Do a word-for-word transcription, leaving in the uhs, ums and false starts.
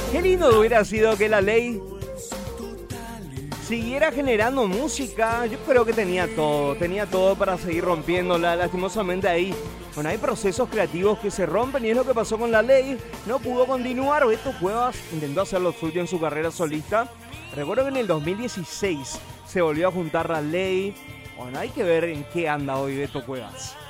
Qué lindo hubiera sido que La Ley siguiera generando música. Yo creo que tenía todo, tenía todo para seguir rompiéndola. Lastimosamente ahí, bueno, hay procesos creativos que se rompen y es lo que pasó con La Ley. No pudo continuar. Beto Cuevas intentó hacer lo suyo en su carrera solista. Recuerdo que en el dos mil dieciséis se volvió a juntar La Ley. Bueno, hay que ver en qué anda hoy Beto Cuevas.